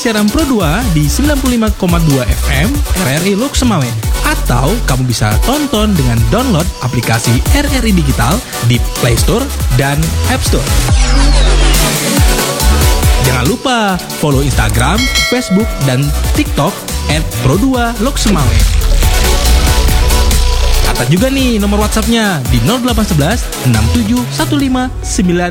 siaran Pro 2 di 95,2 FM RRI Lok Semawe. Atau kamu bisa tonton dengan download aplikasi RRI Digital di Play Store dan App Store. Jangan lupa follow Instagram, Facebook, dan TikTok @Pro2 Lok Semawe. Catat juga nih nomor WhatsApp-nya di 0811 6715